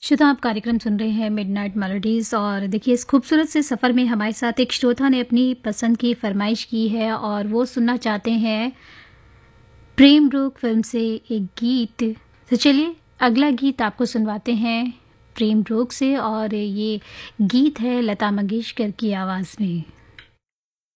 श्रोता, आप कार्यक्रम सुन रहे हैं मिडनाइट मेलोडीज़। और देखिए, इस खूबसूरत से सफ़र में हमारे साथ एक श्रोता ने अपनी पसंद की फरमाइश की है और वो सुनना चाहते हैं प्रेम रोग फिल्म से एक गीत। तो चलिए, अगला गीत आपको सुनवाते हैं प्रेम रोग से, और ये गीत है लता मंगेशकर की आवाज़ में।